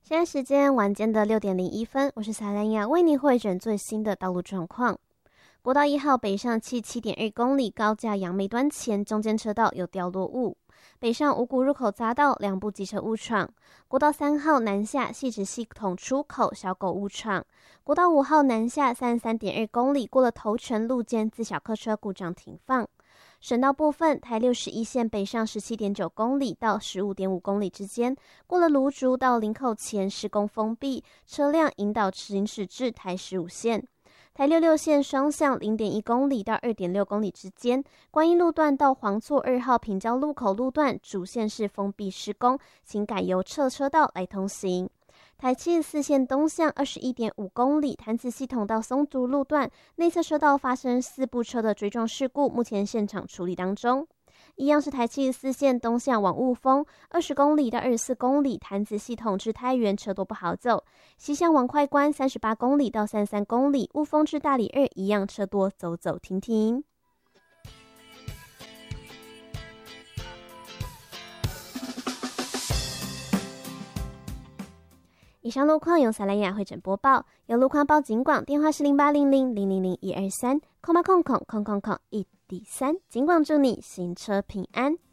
现在时间晚间的6:01，我是萨兰雅，为您汇整最新的道路状况。国道1号北上7 7.2公里，高架杨梅端前中间车道有掉落物。北上五股入口匝道2部机车误闯。国道3号南下汐止系统出口小狗误闯。国道5号南下33.2公里，过了头城路肩自小客车故障停放。省道部分，台61线北上17.9公里到15.5公里之间，过了芦竹到林口前施工封闭，车辆引导行驶至台15线。台66线双向0.1公里到2.6公里之间，观音路段到黄厝2号平交路口路段主线是封闭施工，请改由侧车道来通行。台74线东向21.5公里，潭子系统到松竹路段内侧车道发生4部车的追撞事故，目前现场处理当中。一样是台74线东向往雾峰20公里到24公里，潭子系统至太原车多不好走。西向往快关38公里到33公里，雾峰至大里2一样车多，走走停停。以上路况由萨兰雅汇整播报，有路况报警广，电话是0800000123，空1D3。警广祝你行车平安。